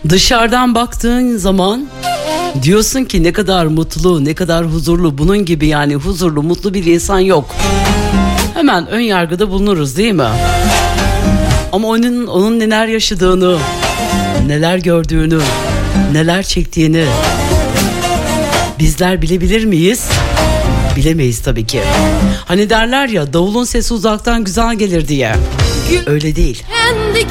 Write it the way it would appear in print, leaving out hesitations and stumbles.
Dışarıdan baktığın zaman diyorsun ki ne kadar mutlu, ne kadar huzurlu. Bunun gibi yani huzurlu, mutlu bir insan yok. Hemen ön yargıda bulunuruz değil mi? Ama onun neler yaşadığını, neler gördüğünü, neler çektiğini bizler bilebilir miyiz? Bilemeyiz tabii ki. Hani derler ya, davulun sesi uzaktan güzel gelir diye. Öyle değil.